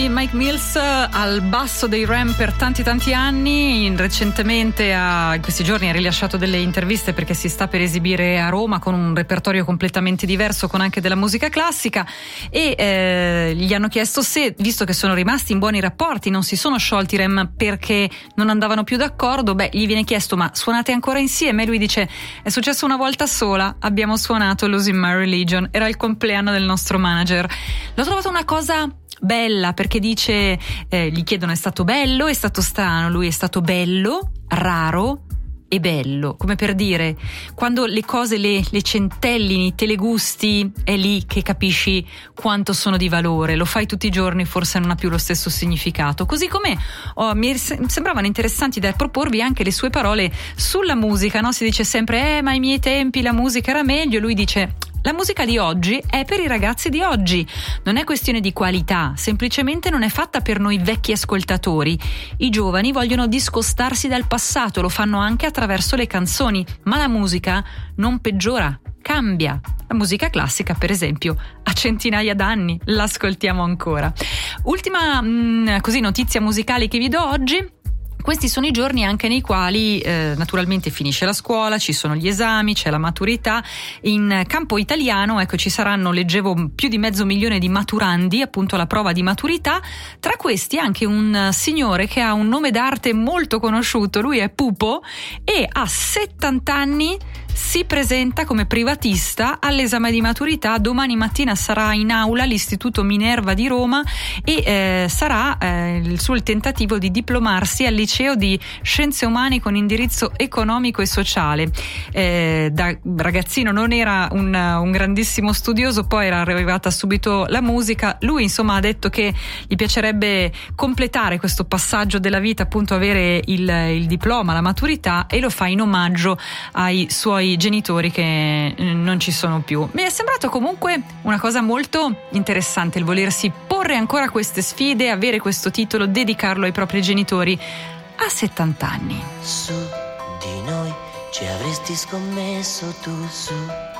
Mike Mills al basso dei Ram per tanti anni. Recentemente in questi giorni ha rilasciato delle interviste perché si sta per esibire a Roma con un repertorio completamente diverso, con anche della musica classica, e gli hanno chiesto se, visto che sono rimasti in buoni rapporti, non si sono sciolti i Ram perché non andavano più d'accordo. Gli viene chiesto: ma suonate ancora insieme? E lui dice: è successo una volta sola, abbiamo suonato Losing My Religion, era il compleanno del nostro manager. L'ho trovata una cosa bella, perché dice, gli chiedono: è stato bello, è stato strano? Lui: è stato bello, raro e bello. Come per dire, quando le cose le centellini, te le gusti, è lì che capisci quanto sono di valore. Lo fai tutti i giorni, forse non ha più lo stesso significato. Così come mi sembravano interessanti da proporvi anche le sue parole sulla musica, no? Si dice sempre: ma ai miei tempi la musica era meglio. Lui dice: la musica di oggi è per i ragazzi di oggi, non è questione di qualità, semplicemente non è fatta per noi vecchi ascoltatori. I giovani vogliono discostarsi dal passato, lo fanno anche attraverso le canzoni, ma la musica non peggiora, cambia. La musica classica, per esempio, ha centinaia d'anni, l'ascoltiamo ancora. Ultima notizia musicale che vi do oggi. Questi sono i giorni anche nei quali naturalmente finisce la scuola, ci sono gli esami, c'è la maturità. In campo italiano, ci saranno, leggevo, più di 500.000 di maturandi appunto alla prova di maturità. Tra questi anche un signore che ha un nome d'arte molto conosciuto. Lui è Pupo e a 70 anni si presenta come privatista all'esame di maturità. Domani mattina sarà in aula all'Istituto Minerva di Roma e sarà il suo tentativo di diplomarsi al liceo di Scienze Umane con indirizzo economico e sociale. Da ragazzino non era un grandissimo studioso, poi era arrivata subito la musica. Lui insomma ha detto che gli piacerebbe completare questo passaggio della vita, appunto avere il diploma, la maturità, e lo fa in omaggio ai suoi genitori che non ci sono più. Mi è sembrato comunque una cosa molto interessante il volersi porre ancora queste sfide, avere questo titolo, dedicarlo ai propri genitori a 70 anni. Su di noi ci avresti scommesso tu, su